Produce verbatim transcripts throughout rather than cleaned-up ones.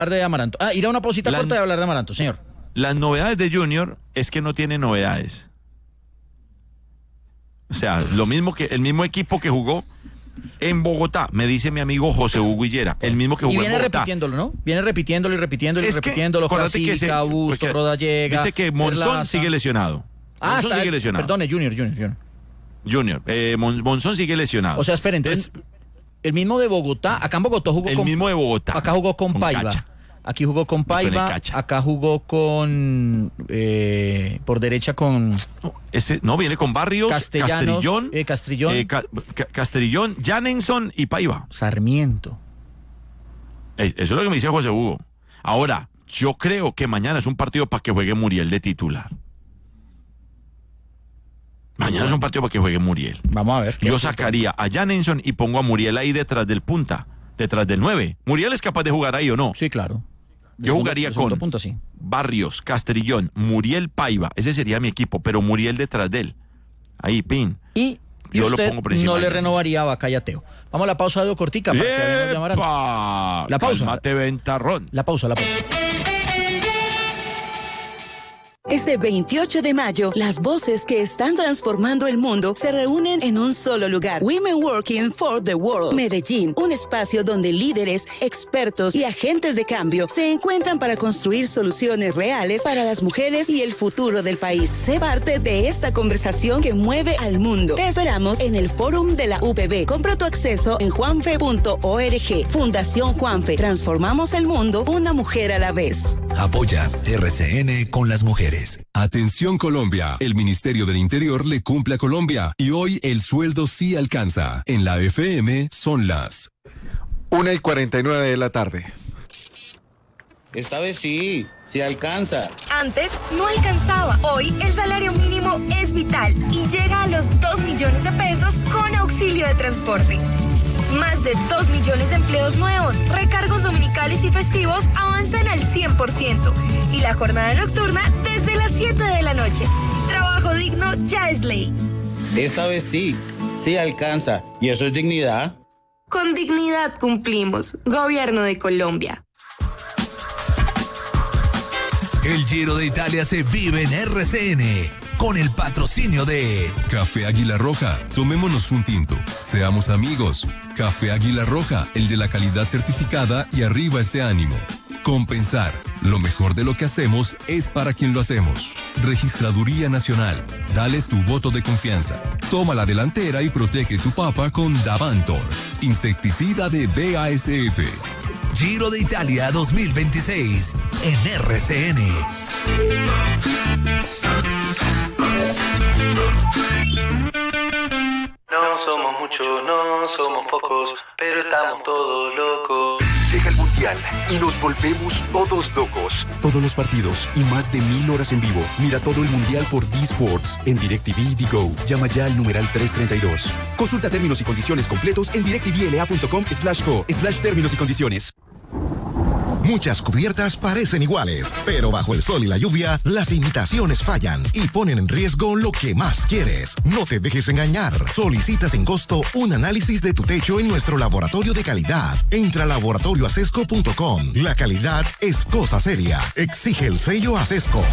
hablar de Amaranto. Ah, ir a una pausita La, corta y hablar de Amaranto, señor. Las novedades de Junior es que no tiene novedades. O sea, lo mismo que el mismo equipo que jugó en Bogotá, me dice mi amigo José Hugo Higuera, el mismo que jugó y viene en Bogotá. repitiéndolo, ¿no? Viene repitiéndolo y repitiéndolo y es repitiéndolo. Que, Frasica, Busto, que, Rodallega. Viste que Monzón Perlaza. sigue lesionado. Ah, Monzón está, sigue lesionado. Perdone, Junior, Junior, Junior. Junior, eh, Mon, Monzón sigue lesionado. O sea, esperen, entonces, el mismo de Bogotá, acá en Bogotá jugó el con... El mismo de Bogotá. Acá jugó con, con Paiva. Cacha. Aquí jugó con Paiva, acá jugó con eh, por derecha con no, ese no viene con Barrios, Castrillón, eh, Castrillón, eh, Ca, Ca, Castrillón, Janenson y Paiva. Sarmiento. Eh, eso es lo que me dice José Hugo. Ahora, yo creo que mañana es un partido para que juegue Muriel de titular. Mañana es un partido para que juegue Muriel. Vamos a ver. Yo sacaría a Janenson y pongo a Muriel ahí detrás del punta, detrás del nueve. ¿Muriel es capaz de jugar ahí o no? Sí, claro. Yo jugaría segundo, con punto, sí. Barrios, Castrillón, Muriel, Paiva. Ese sería mi equipo, pero Muriel detrás de él. Ahí, pin. Y yo usted lo pongo por encima no le de renovaría a Vaca y a Teo. Vamos a la pausa de cortica para que hablemos de Amaranto. La pausa. Cálmate, ventarrón. La pausa, la pausa. Este veintiocho de mayo, las voces que están transformando el mundo se reúnen en un solo lugar. Women Working for the World. Medellín, un espacio donde líderes, expertos y agentes de cambio se encuentran para construir soluciones reales para las mujeres y el futuro del país. Sé parte de esta conversación que mueve al mundo. Te esperamos en el Fórum de la U P B. Compra tu acceso en juanfe punto org. Fundación Juanfe. Transformamos el mundo una mujer a la vez. Apoya R C N con las mujeres. Atención Colombia, el Ministerio del Interior le cumple a Colombia y hoy el sueldo sí alcanza. En la F M son las una y cuarenta y nueve de la tarde. Esta vez sí, sí alcanza. Antes no alcanzaba. Hoy el salario mínimo es vital y llega a los dos millones de pesos con auxilio de transporte. Más de dos millones de empleos nuevos, recargos dominicales y festivos avanzan al cien por ciento. Y la jornada nocturna desde las siete de la noche. Trabajo digno ya es ley. Esta vez sí, sí alcanza. ¿Y eso es dignidad? Con dignidad cumplimos. Gobierno de Colombia. El Giro de Italia se vive en R C N. Con el patrocinio de Café Águila Roja, tomémonos un tinto, seamos amigos. Café Águila Roja, el de la calidad certificada y arriba ese ánimo. Compensar, lo mejor de lo que hacemos es para quien lo hacemos. Registraduría Nacional, dale tu voto de confianza. Toma la delantera y protege tu papa con Davantor, insecticida de B A S F. Giro de Italia dos mil veintiséis en R C N. No somos muchos, no somos pocos, pero estamos todos locos. Llega el Mundial y nos volvemos todos locos. Todos los partidos y más de mil horas en vivo. Mira todo el Mundial por D Sports en DirecTV y Digo. Llama ya al numeral trescientos treinta y dos. Consulta términos y condiciones completos en directvla.com slash co slash términos y condiciones. Muchas cubiertas parecen iguales, pero bajo el sol y la lluvia, las imitaciones fallan y ponen en riesgo lo que más quieres. No te dejes engañar. Solicita sin costo un análisis de tu techo en nuestro laboratorio de calidad. Entra a laboratorio acesco punto com. La calidad es cosa seria. Exige el sello Acesco.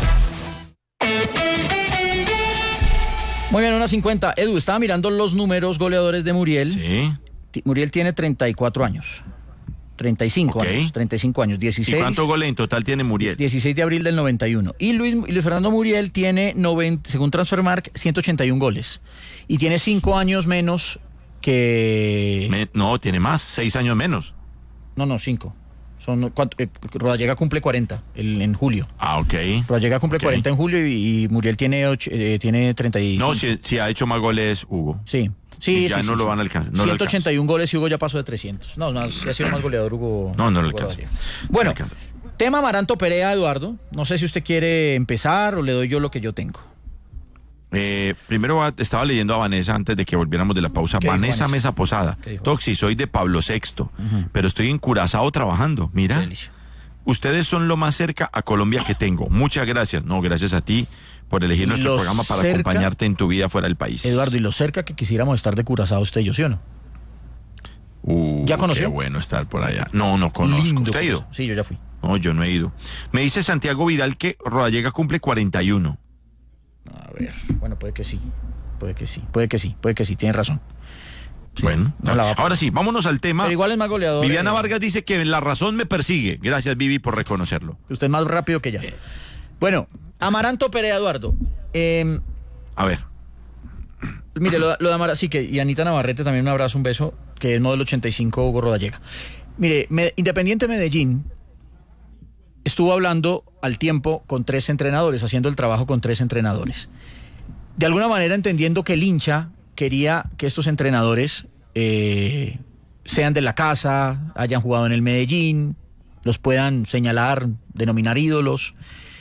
Muy bien, una cincuenta. Edu, estaba mirando los números goleadores de Muriel. Sí. Muriel tiene treinta y cuatro años. treinta y cinco okay. años, treinta y cinco años, dieciséis. ¿Y cuántos goles en total tiene Muriel? dieciséis de abril del noventa y uno. Y Luis, Luis Fernando Muriel tiene, noventa, según Transfermarkt, ciento ochenta y uno goles. Y tiene cinco años menos que... Me, no, tiene más, seis años menos. No, no, cinco. Son, eh, Rodallega cumple cuarenta el, en julio. Ah, ok. Rodallega cumple okay. cuarenta en julio y, y Muriel tiene, ocho, eh, tiene treinta y cinco. No, si, si ha hecho más goles Hugo. Sí. Sí, y ya sí, no sí, lo sí. van a alcanzar. No ciento ochenta y uno goles y Hugo ya pasó de trescientos. No, no, si ha sido más goleador Hugo. No, no lo Hugo alcanza. Bueno, no alcanza. Tema Amaranto Perea, Eduardo. No sé si usted quiere empezar o le doy yo lo que yo tengo. Eh, primero estaba leyendo a Vanessa antes de que volviéramos de la pausa. Vanessa, Vanessa Mesa Posada. Toxi, soy de Pablo sexto, uh-huh. pero estoy en Curazao trabajando. Mira, ustedes son lo más cerca a Colombia que tengo. Muchas gracias. No, gracias a ti por elegir nuestro programa para cerca, acompañarte en tu vida fuera del país. Eduardo, y lo cerca que quisiéramos estar de Curazao usted y yo, ¿sí o no? Uh, ¿Ya conoció? Qué bueno estar por allá. No, no conozco. Lindo, ¿Usted ha ido? Sí, yo ya fui. No, yo no he ido. Me dice Santiago Vidal que Rodallega cumple cuarenta y uno. A ver, bueno, puede que sí, puede que sí, puede que sí, puede que sí, tienes razón. Sí, bueno, no la ahora sí, vámonos al tema. Pero igual es más goleador. Viviana eh, Vargas dice que la razón me persigue. Gracias, Vivi, por reconocerlo. Usted es más rápido que ella. Eh. Bueno, Amaranto Perea, Eduardo. Eh, A ver. Mire, lo, lo de Amaranto, sí, que y Anita Navarrete también un abrazo, un beso, que es modelo ochenta y cinco, Hugo Rodallega. Mire, me, Independiente Medellín estuvo hablando al tiempo con tres entrenadores, haciendo el trabajo con tres entrenadores. De alguna manera entendiendo que el hincha quería que estos entrenadores eh, sean de la casa, hayan jugado en el Medellín, los puedan señalar, denominar ídolos.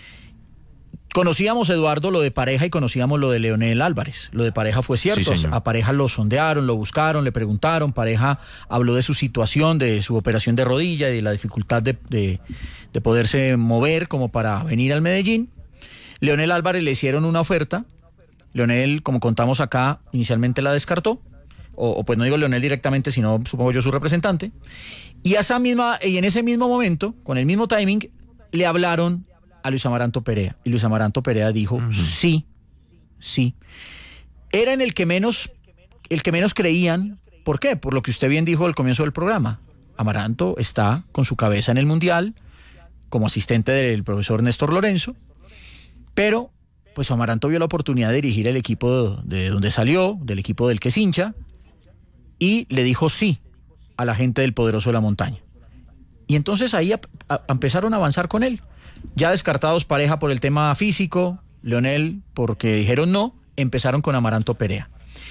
Conocíamos, Eduardo, lo de Pareja y conocíamos lo de Leonel Álvarez. Lo de Pareja fue cierto, sí, a Pareja lo sondearon, lo buscaron, le preguntaron, Pareja habló de su situación, de su operación de rodilla y de la dificultad de, de, de poderse mover como para venir al Medellín. Leonel Álvarez le hicieron una oferta. Leonel, como contamos acá, inicialmente la descartó, o, o pues no digo Leonel directamente, sino supongo yo su representante, y, a esa misma, y en ese mismo momento, con el mismo timing, le hablaron a Luis Amaranto Perea, y Luis Amaranto Perea dijo, uh-huh. sí, sí. Era en el que menos, el que menos creían. ¿Por qué? Por lo que usted bien dijo al comienzo del programa. Amaranto está con su cabeza en el Mundial, como asistente del profesor Néstor Lorenzo, pero pues Amaranto vio la oportunidad de dirigir el equipo de donde salió, del equipo del que es hincha, y le dijo sí a la gente del Poderoso de la Montaña. Y entonces ahí a, a, empezaron a avanzar con él. Ya descartados Pareja por el tema físico, Leonel porque dijeron no, empezaron con Amaranto Perea.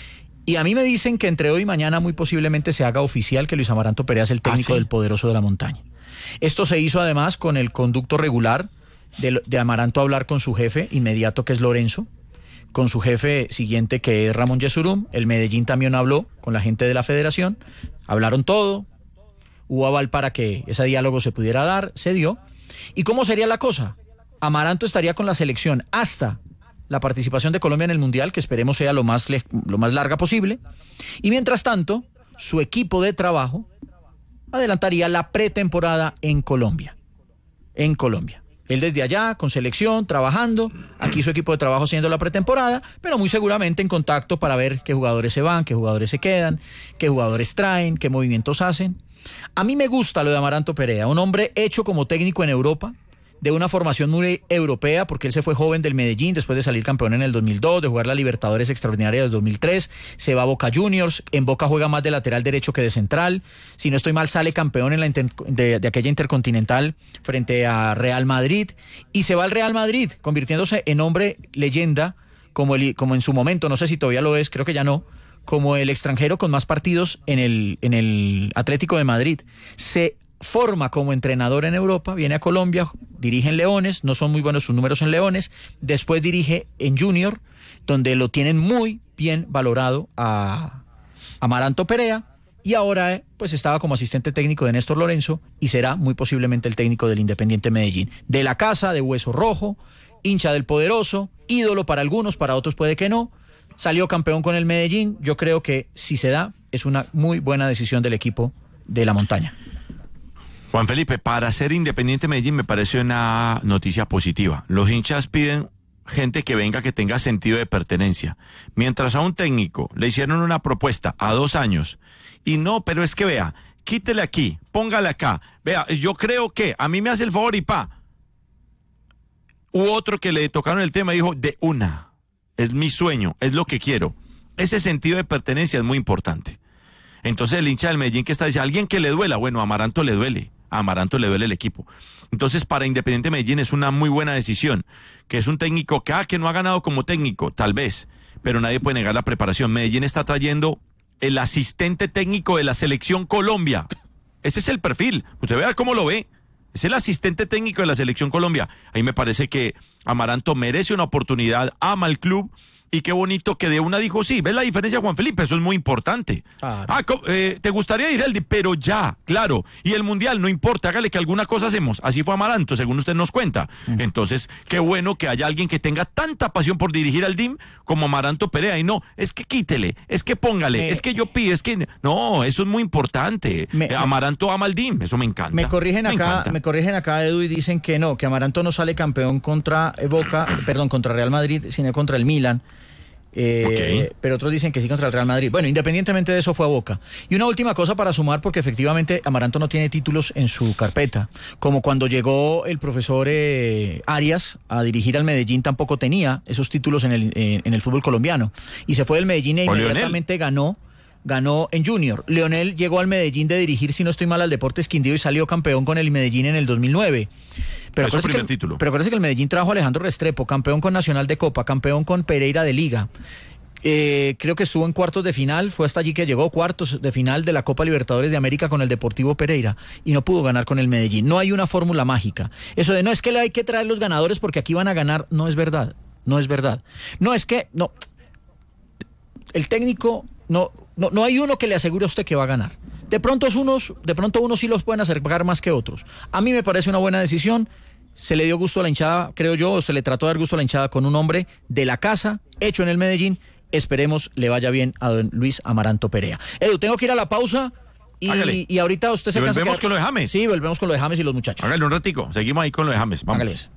Y a mí me dicen que entre hoy y mañana muy posiblemente se haga oficial que Luis Amaranto Perea es el técnico ¿Ah, sí? del Poderoso de la Montaña. Esto se hizo además con el conducto regular de, de Amaranto hablar con su jefe inmediato, que es Lorenzo, con su jefe siguiente, que es Ramón Yesurum. El Medellín también habló con la gente de la federación, hablaron todo, hubo aval para que ese diálogo se pudiera dar, se dio. ¿Y cómo sería la cosa? Amaranto estaría con la selección hasta la participación de Colombia en el Mundial, que esperemos sea lo más, le- lo más larga posible, y mientras tanto, su equipo de trabajo adelantaría la pretemporada en Colombia, en Colombia. Él desde allá, con selección, trabajando, aquí su equipo de trabajo haciendo la pretemporada, pero muy seguramente en contacto para ver qué jugadores se van, qué jugadores se quedan, qué jugadores traen, qué movimientos hacen. A mí me gusta lo de Amaranto Perea, un hombre hecho como técnico en Europa, de una formación muy europea, porque él se fue joven del Medellín después de salir campeón en el dos mil dos, de jugar la Libertadores Extraordinaria del dos mil tres, se va a Boca Juniors, en Boca juega más de lateral derecho que de central, si no estoy mal sale campeón en la inter, de, de aquella Intercontinental frente a Real Madrid, y se va al Real Madrid, convirtiéndose en hombre leyenda, como, el, como en su momento, no sé si todavía lo es, creo que ya no, como el extranjero con más partidos en el, en el Atlético de Madrid. Se forma como entrenador en Europa, viene a Colombia, dirige en Leones, no son muy buenos sus números en Leones, después dirige en Junior, donde lo tienen muy bien valorado a Amaranto Perea, y ahora pues estaba como asistente técnico de Néstor Lorenzo y será muy posiblemente el técnico del Independiente Medellín. De la casa, de hueso rojo, hincha del Poderoso, ídolo para algunos, para otros puede que no, salió campeón con el Medellín. Yo creo que si se da, es una muy buena decisión del equipo de la montaña. Juan Felipe, para ser Independiente Medellín me parece una noticia positiva. Los hinchas piden gente que venga, que tenga sentido de pertenencia. Mientras a un técnico le hicieron una propuesta a dos años y no, pero es que vea, quítele aquí, póngale acá, vea, yo creo que a mí me hace el favor y pa. Hubo otro que le tocaron el tema y dijo, de una, es mi sueño, es lo que quiero. Ese sentido de pertenencia es muy importante. Entonces el hincha del Medellín que está diciendo, alguien que le duela, bueno, a Amaranto le duele. A Amaranto le duele el equipo. Entonces, para Independiente Medellín es una muy buena decisión, que es un técnico que, ah, que no ha ganado como técnico, tal vez, pero nadie puede negar la preparación. Medellín está trayendo el asistente técnico de la Selección Colombia. Ese es el perfil. Usted vea cómo lo ve. Es el asistente técnico de la Selección Colombia. Ahí me parece que Amaranto merece una oportunidad, ama el club y qué bonito que de una dijo sí. ¿Ves la diferencia, Juan Felipe? Eso es muy importante. Claro. Ah, eh, ¿te gustaría ir, Eldi? Pero ya, claro. Y el Mundial, no importa, hágale que alguna cosa hacemos. Así fue Amaranto, según usted nos cuenta. Uh-huh. Entonces, qué bueno que haya alguien que tenga tanta pasión por dirigir al D I M como Amaranto Perea. Y no, es que quítele, es que póngale, me, es que yo pido, es que... No, eso es muy importante. Me, Amaranto ama al D I M, eso me encanta. Me corrigen me acá, encanta. me corrigen acá, Edu, y dicen que no, que Amaranto no sale campeón contra Boca, perdón, contra Real Madrid, sino contra el Milan. Eh, okay. Pero otros dicen que sí contra el Real Madrid. Bueno, independientemente de eso, fue a Boca. Y una última cosa para sumar, porque efectivamente Amaranto no tiene títulos en su carpeta. Como cuando llegó el profesor eh, Arias a dirigir al Medellín, tampoco tenía esos títulos en el, eh, en el fútbol colombiano. Y se fue del Medellín e inmediatamente ganó. Ganó en Junior. Leonel llegó al Medellín de dirigir, si no estoy mal, al Deportes Quindío y salió campeón con el Medellín en el dos mil nueve. Pero es su primer que, título. Pero acuérdense que el Medellín trajo a Alejandro Restrepo, campeón con Nacional de Copa, campeón con Pereira de Liga. Eh, creo que estuvo en cuartos de final, fue hasta allí que llegó, cuartos de final de la Copa Libertadores de América con el Deportivo Pereira y no pudo ganar con el Medellín. No hay una fórmula mágica. Eso de no es que le hay que traer los ganadores porque aquí van a ganar, no es verdad. No es verdad. No es que, no. El técnico no... No, no hay uno que le asegure a usted que va a ganar. De pronto unos, de pronto unos sí los pueden acercar más que otros. A mí me parece una buena decisión. Se le dio gusto a la hinchada, creo yo, o se le trató de dar gusto a la hinchada con un hombre de la casa, hecho en el Medellín. Esperemos le vaya bien a don Luis Amaranto Perea. Edu, tengo que ir a la pausa y, y ahorita usted se cansa. ¿Volvemos con lo de James? Sí, volvemos con lo de James y los muchachos. Hágale un ratico, seguimos ahí con lo de James. Vamos. Hágale.